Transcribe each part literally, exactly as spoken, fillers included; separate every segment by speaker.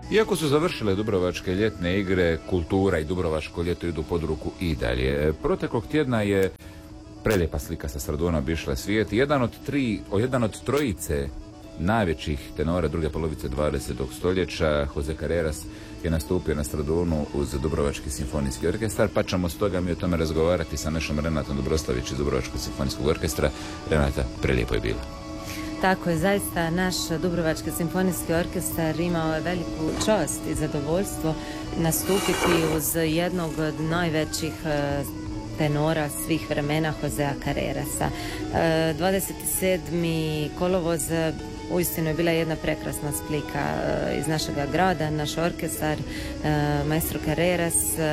Speaker 1: Iako su završile Dubrovačke ljetne igre, kultura i Dubrovačko ljeto idu pod ruku i dalje. Proteklog tjedna je prelijepa slika sa Straduna obišla svijet. Jedan od tri, o jedan od trojice najvećih tenora druge polovice dvadesetog stoljeća, Jose Carreras, je nastupio na Stradunu uz Dubrovački simfonijski orkestar, pa ćemo stoga mi o tome razgovarati sa našom Renatom Dobroslavić iz Dubrovačkog simfonijskog orkestra. Renata, prelijepo je bilo.
Speaker 2: Tako je, zaista naš Dubrovački simfonijski orkestar imao je veliku čast i zadovoljstvo nastupiti uz jednog od najvećih tenora svih vremena, Josea Carrerasa. dvadeset sedmi kolovoz uistinu je bila jedna prekrasna slika iz našega grada. Naš orkestar, maestro Carreras,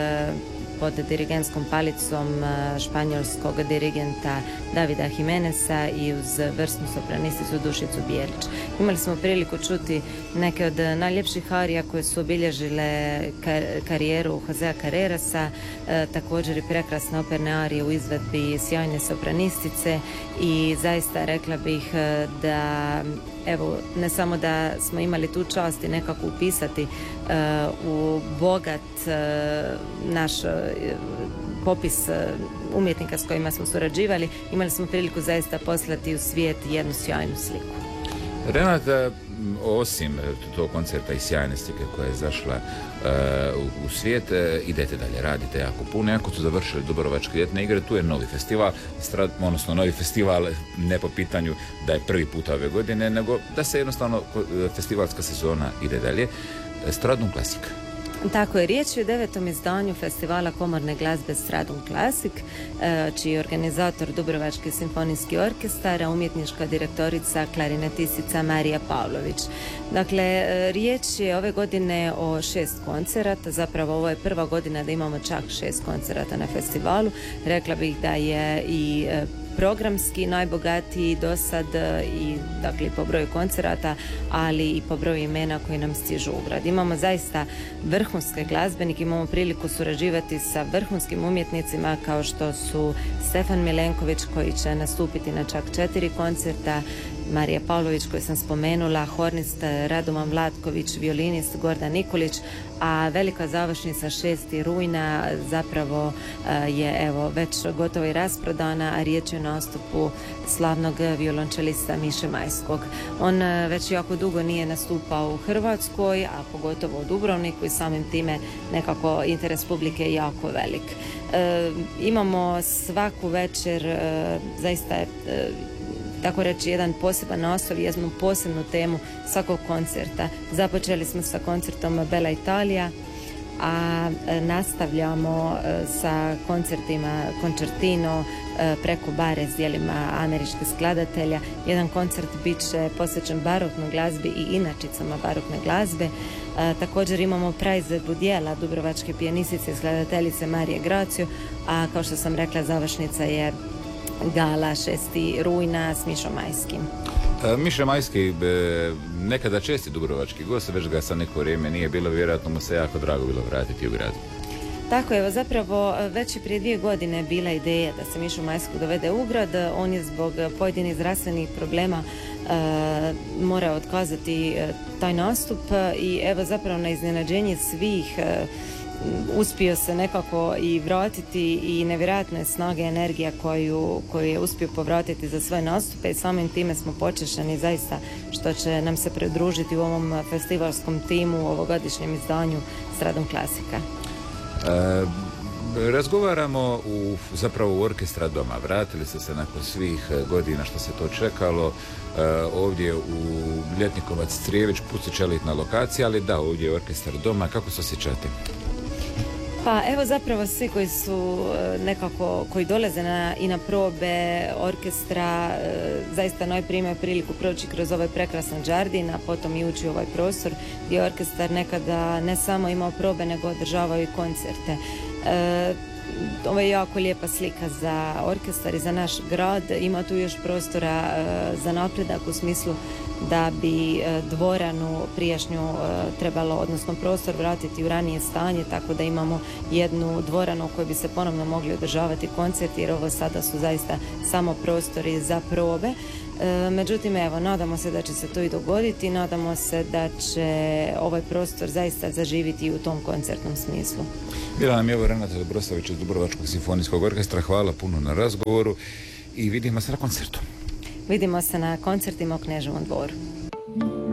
Speaker 2: pod dirigentskom palicom španjolskog dirigenta Davida Jimeneza i uz vrsnu sopranisticu Dušicu Bijelić. Imali smo priliku čuti neke od najljepših arija koje su obilježile kar karijeru Josea Carrerasa, e, također i prekrasne operne arije u izvedbi sjajne sopranistice i zaista rekla bih da evo, ne samo da smo imali tu čast i nekako upisati uh, u bogat uh, naš uh, popis uh, umjetnika s kojima smo surađivali, imali smo priliku zaista poslati u svijet jednu sjajnu sliku.
Speaker 1: Renata, osim tog koncerta i sjajne slike koja je zašla uh, u, u svijet, uh, idete dalje, radite jako puno. Jako su završili Dubrovačke ljetne igre, tu je novi festival, strad, odnosno novi festival ne po pitanju da je prvi puta ove godine, nego da se jednostavno festivalska sezona ide dalje. Stradun Klasika.
Speaker 2: Tako je, riječ je o devetom izdanju festivala komorne glazbe Stradun Classic, čiji je organizator Dubrovački simfonijski orkestar, a umjetnička direktorica klarinetistica Marija Pavlović. Dakle, riječ je ove godine o šest koncerata, zapravo ovo je prva godina da imamo čak šest koncerata na festivalu. Rekla bih da je i programski najbogatiji do sad i dakle po broju koncerata, ali i po broju imena koji nam stižu u grad. Imamo zaista vrhunske glazbenike, imamo priliku surađivati sa vrhunskim umjetnicima kao što su Stefan Milenković koji će nastupiti na čak četiri koncerta, Marija Pavlović koju sam spomenula, hornist Radovan Vlatković, violinist Gordan Nikolić, a velika završnica šesti rujna zapravo je evo već gotovo i rasprodana, a riječ je o nastupu slavnog violončelista Miše Majskog. On već jako dugo nije nastupao u Hrvatskoj, a pogotovo u Dubrovniku i samim time nekako interes publike je jako velik. E, imamo svaku večer e, zaista e, tako reći jedan poseban naslov, jednu posebnu temu svakog koncerta. Započeli smo sa koncertom Bella Italia, a nastavljamo sa koncertima Concertino preko bare s dijelima američkih skladatelja. Jedan koncert bit će posvećen baroknoj glazbi i inačicama barokne glazbe. A, također imamo praizvedbu dijela Dubrovačke pijanistice i skladateljice Marije Gracio, a kao što sam rekla završnica je gala šesti rujna s Mišom Majskim.
Speaker 1: E, Miša Majski, e, nekada česti dubrovački gost, već ga sa neko vrijeme nije bilo, vjerojatno mu se jako drago bilo vratiti u grad.
Speaker 2: Tako je, zapravo već i prije dvije godine bila ideja da se Mišu Majskog dovede u grad. On je zbog pojedinih zdravstvenih problema e, morao otkazati e, taj nastup i evo zapravo na iznenađenje svih e, uspio se nekako i vratiti i nevjerojatne snage i energija koju, koju je uspio povratiti za svoje nastupe i samim time smo počešeni zaista što će nam se pridružiti u ovom festivalskom timu u ovogodišnjem izdanju Stradun Klasika.
Speaker 1: E, razgovaramo u, zapravo u orkestra doma. Vratili ste se nakon svih godina što se to čekalo. E, ovdje u Ljetnikovac Crijević, pusti čelitna lokacija, ali da, ovdje je orkestar doma. Kako se osjećate?
Speaker 2: Pa evo zapravo svi koji su nekako, koji dolaze na, i na probe orkestra, zaista najprije imaju priliku proći kroz ovaj prekrasan džardin, a potom i ući u ovaj prostor gdje je orkestar nekada ne samo imao probe, nego održavao i koncerte. E, ovo je jako lijepa slika za orkestar i za naš grad. Ima tu još prostora e, za napredak u smislu da bi e, dvoranu prijašnju e, trebalo, odnosno prostor vratiti u ranije stanje, tako da imamo jednu dvoranu u kojoj bi se ponovno mogli održavati koncerti, jer ovo sada su zaista samo prostori za probe. E, međutim, evo, nadamo se da će se to i dogoditi, nadamo se da će ovaj prostor zaista zaživiti i u tom koncertnom smislu.
Speaker 1: Bila nam je ovo Renata Dobrosavić iz Dubrovačkog simfonijskog orkestra. Hvala puno na razgovoru i vidimo se na koncertu.
Speaker 2: Vidimo se na koncertima u Kneževom dvoru.